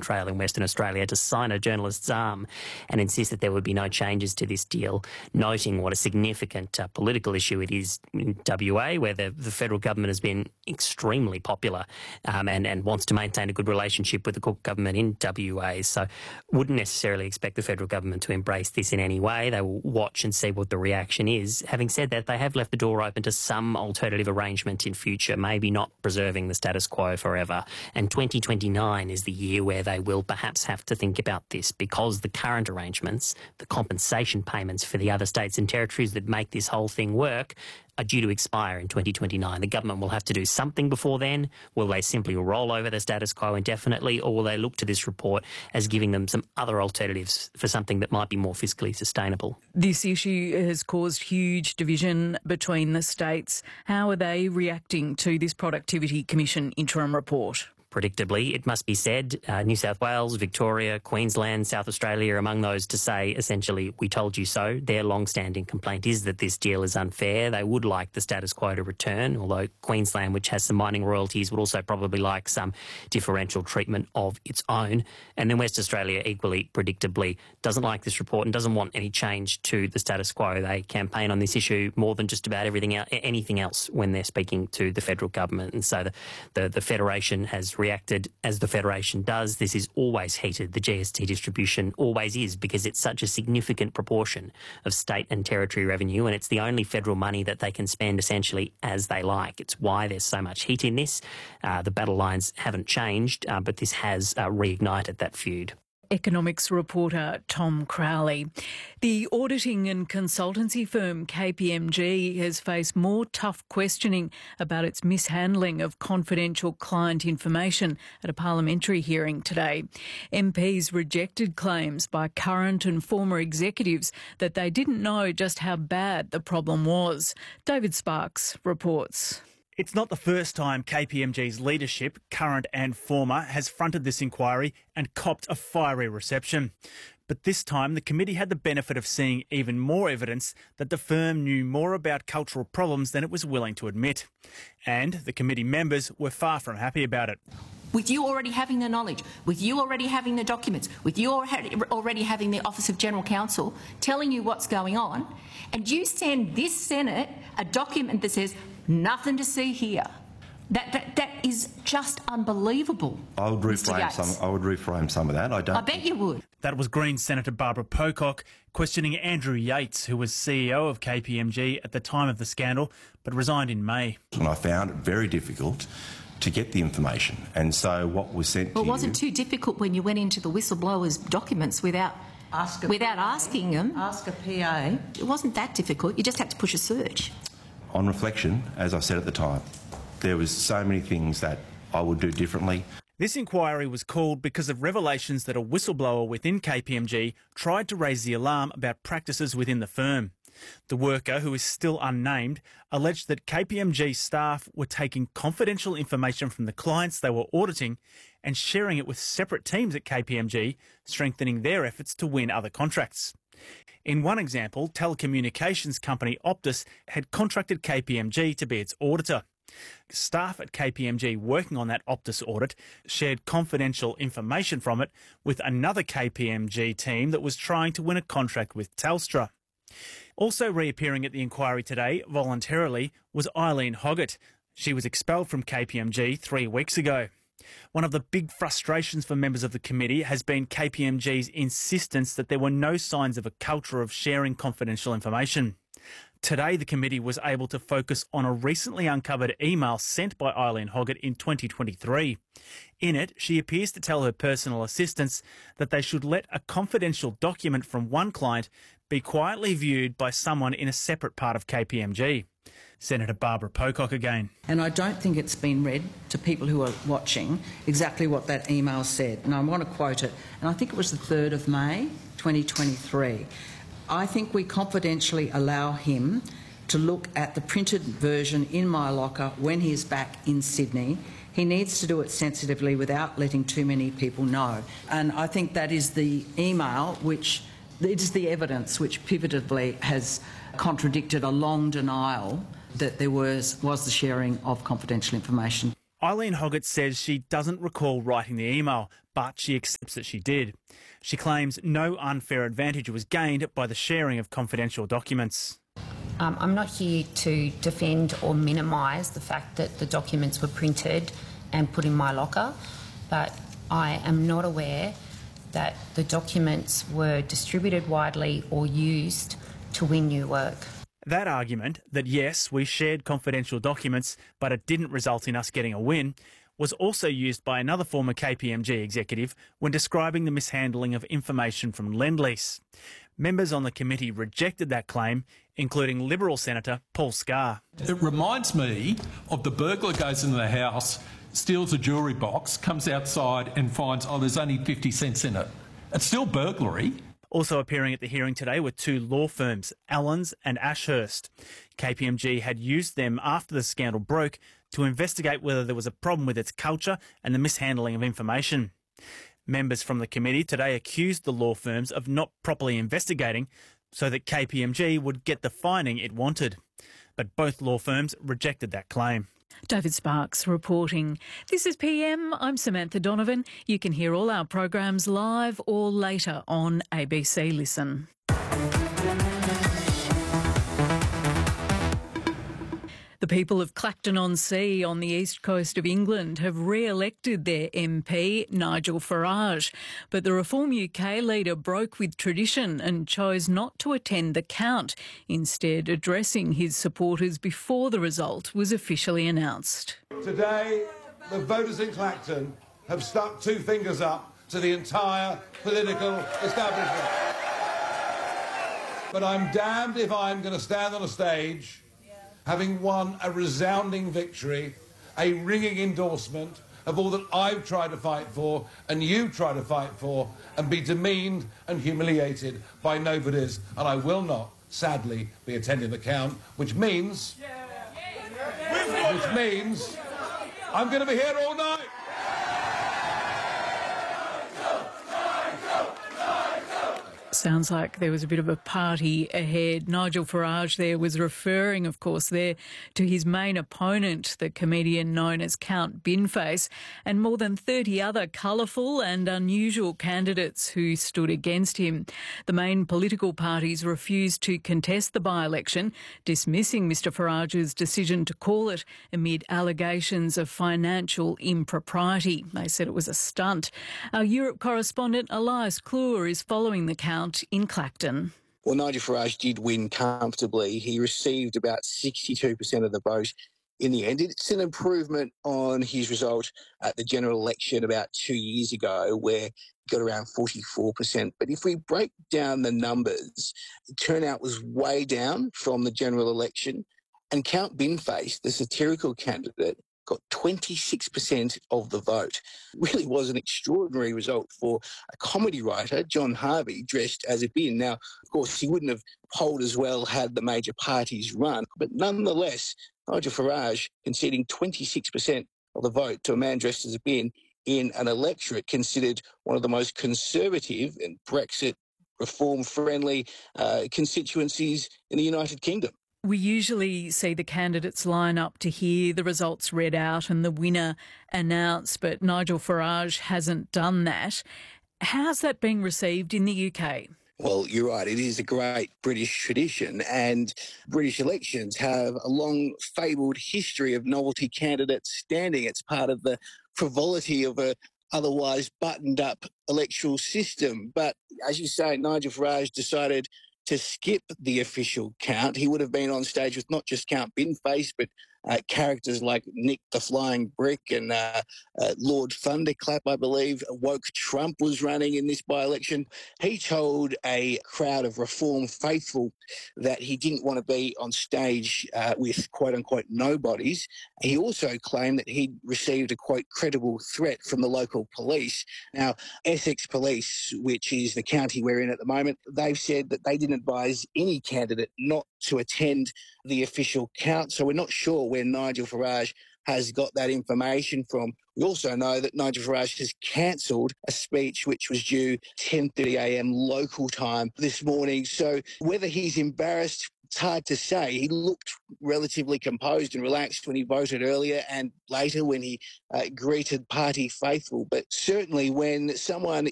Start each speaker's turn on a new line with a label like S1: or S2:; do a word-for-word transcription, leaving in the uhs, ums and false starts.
S1: Trail in Western Australia to sign a journalist's arm and insist that there would be no changes to this deal, noting what a significant uh, political issue it is in W A, where the, the federal government has been extremely popular um, and, and wants to maintain a good relationship with the Cook government in W A. So wouldn't necessarily expect the federal government to embrace this in any way. They will watch and see what the reaction is. Having said that, they have left the door open to some alternative arrangement in future, maybe not preserving the status quo forever. And twenty twenty-nine is the year where they will perhaps have to think about this, because the current arrangements, the compensation payments for the other states and territories that make this whole thing work, are due to expire in twenty twenty-nine. The government will have to do something before then. Will they simply roll over the status quo indefinitely, or will they look to this report as giving them some other alternatives for something that might be more fiscally sustainable?
S2: This issue has caused huge division between the states. How are they reacting to this Productivity Commission interim report?
S1: Predictably, it must be said, uh, New South Wales, Victoria, Queensland, South Australia are among those to say, essentially, we told you so. Their long-standing complaint is that this deal is unfair. They would like the status quo to return, although Queensland, which has some mining royalties, would also probably like some differential treatment of its own. And then West Australia, equally predictably, doesn't like this report and doesn't want any change to the status quo. They campaign on this issue more than just about everything else, anything else when they're speaking to the federal government. And so the, the, the Federation has reacted as the Federation does. This is always heated. The G S T distribution always is, because it's such a significant proportion of state and territory revenue, and it's the only federal money that they can spend essentially as they like. It's why there's so much heat in this. Uh, the battle lines haven't changed, uh, but this has uh, reignited that feud.
S2: Economics reporter Tom Crowley. The auditing and consultancy firm K P M G has faced more tough questioning about its mishandling of confidential client information at a parliamentary hearing today. M Ps rejected claims by current and former executives that they didn't know just how bad the problem was. David Sparks reports.
S3: It's not the first time K P M G's leadership, current and former, has fronted this inquiry and copped a fiery reception. But this time the committee had the benefit of seeing even more evidence that the firm knew more about cultural problems than it was willing to admit. And the committee members were far from happy about it.
S4: With you already having the knowledge, with you already having the documents, with you already having the Office of General Counsel telling you what's going on, and you send this Senate a document that says nothing to see here. That, that, that is just unbelievable.
S5: I would reframe some. I would reframe some of that. I don't.
S4: I bet you would.
S3: That was Green Senator Barbara Pocock questioning Andrew Yates, who was C E O of K P M G at the time of the scandal, but resigned in May.
S5: And I found it very difficult to get the information, and so what was sent.
S4: Well,
S5: to
S4: it wasn't
S5: you,
S4: too difficult when you went into the whistleblowers' documents without
S6: ask a
S4: without
S6: P A,
S4: asking them.
S6: Ask a P A.
S4: It wasn't that difficult. You just had to push a search.
S5: On reflection, as I said at the time, there was so many things that I would do differently.
S3: This inquiry was called because of revelations that a whistleblower within K P M G tried to raise the alarm about practices within the firm. The worker, who is still unnamed, alleged that K P M G staff were taking confidential information from the clients they were auditing and sharing it with separate teams at K P M G, strengthening their efforts to win other contracts. In one example, telecommunications company Optus had contracted K P M G to be its auditor. Staff at K P M G working on that Optus audit shared confidential information from it with another K P M G team that was trying to win a contract with Telstra. Also reappearing at the inquiry today, voluntarily, was Eileen Hoggett. She was expelled from K P M G three weeks ago. One of the big frustrations for members of the committee has been K P M G's insistence that there were no signs of a culture of sharing confidential information. Today, the committee was able to focus on a recently uncovered email sent by Eileen Hoggett in twenty twenty-three. In it, she appears to tell her personal assistants that they should let a confidential document from one client be quietly viewed by someone in a separate part of K P M G. Senator Barbara Pocock again.
S6: And I don't think it's been read to people who are watching exactly what that email said. And I want to quote it. And I think it was the third of May, twenty twenty-three. I think we confidentially allow him to look at the printed version in my locker when he is back in Sydney. He needs to do it sensitively without letting too many people know. And I think that is the email which, it is the evidence which pivotably has contradicted a long denial that there was, was the sharing of confidential information.
S3: Eileen Hoggett says she doesn't recall writing the email, but she accepts that she did. She claims no unfair advantage was gained by the sharing of confidential documents.
S7: Um, I'm not here to defend or minimise the fact that the documents were printed and put in my locker, but I am not aware that the documents were distributed widely or used to win new work.
S3: That argument, that yes, we shared confidential documents, but it didn't result in us getting a win, was also used by another former K P M G executive when describing the mishandling of information from Lendlease. Members on the committee rejected that claim, including Liberal Senator Paul Scar.
S8: It reminds me of the burglar goes into the house, steals a jewellery box, comes outside and finds, oh, there's only fifty cents in it. It's still burglary.
S3: Also appearing at the hearing today were two law firms, Allens and Ashurst. K P M G had used them after the scandal broke to investigate whether there was a problem with its culture and the mishandling of information. Members from the committee today accused the law firms of not properly investigating so that K P M G would get the finding it wanted. But both law firms rejected that claim.
S2: David Sparks reporting. This is P M. I'm Samantha Donovan. You can hear all our programs live or later on A B C Listen. The people of Clacton-on-Sea on the east coast of England have re-elected their M P, Nigel Farage. But the Reform U K leader broke with tradition and chose not to attend the count, instead addressing his supporters before the result was officially announced.
S9: Today, the voters in Clacton have stuck two fingers up to the entire political establishment. But I'm damned if I'm going to stand on a stage having won a resounding victory, a ringing endorsement of all that I've tried to fight for and you've tried to fight for, and be demeaned and humiliated by nobodies. And I will not, sadly, be attending the count, which means, which means I'm going to be here all night.
S2: Sounds like there was a bit of a party ahead. Nigel Farage there was referring, of course, there to his main opponent, the comedian known as Count Binface, and more than thirty other colourful and unusual candidates who stood against him. The main political parties refused to contest the by-election, dismissing Mr Farage's decision to call it amid allegations of financial impropriety. They said it was a stunt. Our Europe correspondent Elias Kluwer is following the count in Clacton.
S10: Well, Nigel Farage did win comfortably. He received about sixty-two percent of the vote in the end. It's an improvement on his result at the general election about two years ago, where he got around forty-four percent. But if we break down the numbers, the turnout was way down from the general election. And Count Binface, the satirical candidate, got twenty-six percent of the vote. Really was an extraordinary result for a comedy writer, John Harvey, dressed as a bin. Now, of course, he wouldn't have polled as well had the major parties run, but nonetheless, Nigel Farage conceding twenty-six percent of the vote to a man dressed as a bin in an electorate considered one of the most conservative and Brexit reform-friendly uh, constituencies in the United Kingdom.
S2: We usually see the candidates line up to hear the results read out and the winner announced, but Nigel Farage hasn't done that. How's that being received in the U K?
S10: Well, you're right. It is a great British tradition, and British elections have a long fabled history of novelty candidates standing. It's part of the frivolity of a otherwise buttoned-up electoral system. But as you say, Nigel Farage decided to skip the official count. He would have been on stage with not just Count Binface, but uh, characters like Nick the Flying Brick and uh, uh, Lord Thunderclap, I believe. Woke Trump was running in this by-election. He told a crowd of Reform faithful that he didn't want to be on stage uh, with quote-unquote nobodies. He also claimed that he'd received a, quote, credible threat from the local police. Now, Essex Police, which is the county we're in at the moment, they've said that they didn't advise any candidate not to attend the official count. So we're not sure where Nigel Farage has got that information from. We also know that Nigel Farage has cancelled a speech which was due ten thirty a m local time this morning. So whether he's embarrassed it's hard to say. He looked relatively composed and relaxed when he voted earlier and later when he uh, greeted party faithful. But certainly when someone